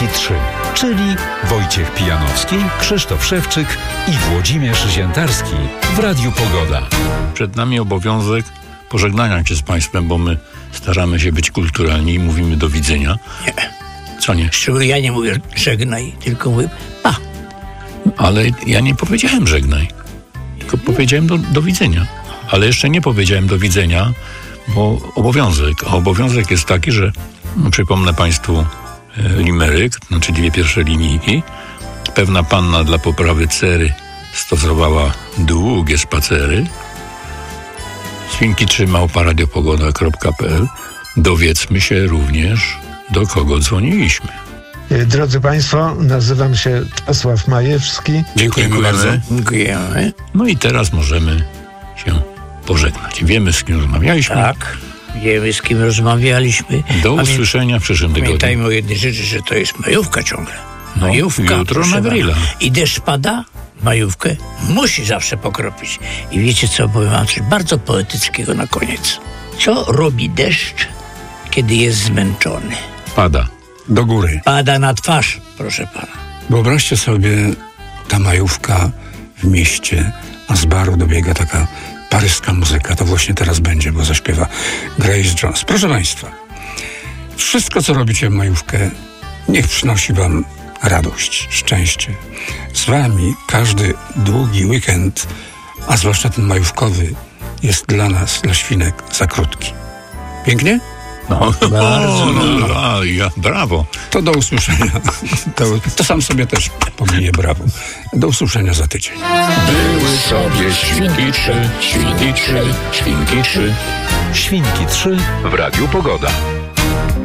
Świnki 3, czyli Wojciech Pijanowski, Krzysztof Szewczyk i Włodzimierz Ziętarski w Radiu Pogoda. Przed nami obowiązek pożegnania się z Państwem, bo my staramy się być kulturalni i mówimy do widzenia. Nie. Co nie? Szczególnie ja nie mówię żegnaj, tylko mówię pa. Ale ja nie powiedziałem żegnaj, tylko powiedziałem do widzenia. Ale jeszcze nie powiedziałem do widzenia, bo obowiązek jest taki, że przypomnę Państwu limeryk, znaczy 2 pierwsze linijki. Pewna panna dla poprawy cery stosowała długie spacery. Świnki 3 @radiopogoda.pl. Dowiedzmy się również, do kogo dzwoniliśmy. Drodzy Państwo, nazywam się Czesław Majewski. Dziękujemy bardzo. Dziękujemy. No i teraz możemy się pożegnać. Wiemy, z kim rozmawialiśmy. Tak. Wiemy, z kim rozmawialiśmy. Do usłyszenia w przyszłym tygodniu. Pamiętajmy o jednej rzeczy, że to jest majówka ciągle. No, Majówka. jutro na grilla. I deszcz pada, majówkę musi zawsze pokropić. I wiecie co, powiem wam coś bardzo poetyckiego na koniec. Co robi deszcz, kiedy jest zmęczony? Pada. Do góry. Pada na twarz, proszę pana. Wyobraźcie sobie, ta majówka w mieście, a z baru dobiega taka paryska muzyka. To właśnie teraz będzie, bo zaśpiewa Grace Jones. Proszę Państwa, wszystko, co robicie w majówkę, niech przynosi Wam radość, szczęście. Z Wami każdy długi weekend, a zwłaszcza ten majówkowy, jest dla nas, dla świnek, za krótki. Pięknie? No, brawo. To do usłyszenia. To sam sobie też powinie brawo. Do usłyszenia za tydzień. Były sobie świnki 3, świnki 3, świnki 3. Świnki 3 W Radiu Pogoda.